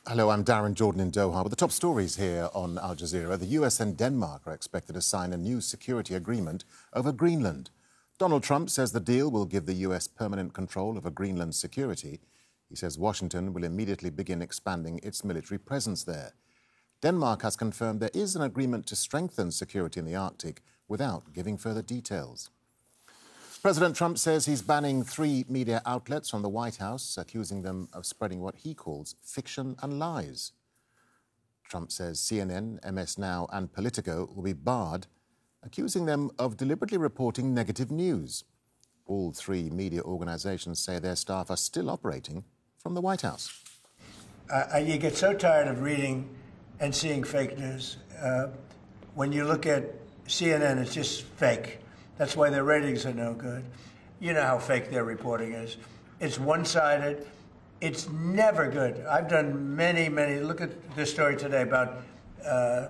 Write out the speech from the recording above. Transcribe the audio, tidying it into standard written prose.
Hello, I'm Darren Jordan in Doha with the top stories here on Al Jazeera. The US and Denmark are expected to sign a new security agreement over Greenland. Donald Trump says the deal will give the US permanent control over Greenland's security. He says Washington will immediately begin expanding its military presence there. Denmark has confirmed there is an agreement to strengthen security in the Arctic without giving further details. President Trump says he's banning 3 media outlets from the White House, accusing them of spreading what he calls fiction and lies. Trump says CNN, MS Now and Politico will be barred, accusing them of deliberately reporting negative news. All 3 media organizations say their staff are still operating from the White House. You get so tired of reading and seeing fake news. When you look at CNN, it's just fake. That's why their ratings are no good. You know how fake their reporting is. It's one-sided. It's never good. I've done many, look at this story today about